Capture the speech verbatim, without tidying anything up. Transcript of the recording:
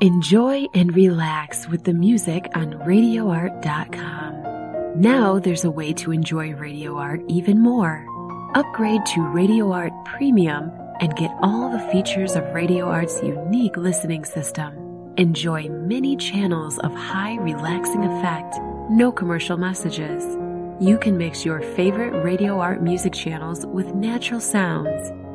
Enjoy and relax with the music on radio art dot com. Now there's a way to enjoy Radio Art even more. Upgrade to Radio Art Premium and get all the features of Radio Art's unique listening system. Enjoy many channels of high relaxing effect, no commercial messages. You can mix your favorite Radio Art music channels with natural sounds.